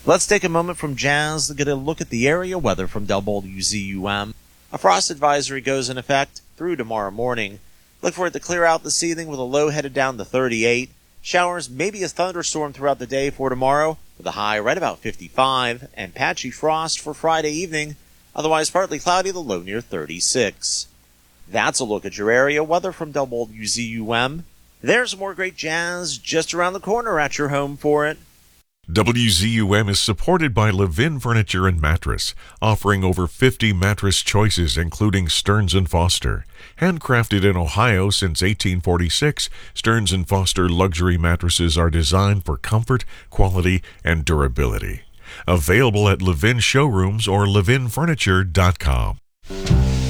Let's take a moment from jazz to get a look at the area weather from WZUM. A frost advisory goes in effect through tomorrow morning. Look for it to clear out this evening with a low headed down to 38. Showers, maybe a thunderstorm throughout the day for tomorrow, with a high right about 55, and patchy frost for Friday evening, otherwise partly cloudy, the low near 36. That's a look at your area weather from WZUM. There's more great jazz just around the corner at your home for it. WZUM is supported by Levin Furniture and Mattress, offering over 50 mattress choices including Stearns & Foster. Handcrafted in Ohio since 1846, Stearns & Foster luxury mattresses are designed for comfort, quality, and durability. Available at Levin showrooms or levinfurniture.com.